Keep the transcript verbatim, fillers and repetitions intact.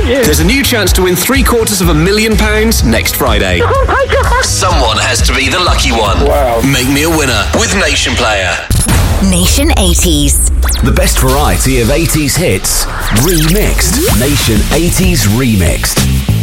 thank you. There's a new chance to win three quarters of a million pounds next Friday. Oh my God. Someone has to be the lucky one. Wow. Make me a winner with Nation Player. Nation eighties. The best variety of eighties hits, remixed. Nation eighties Remixed.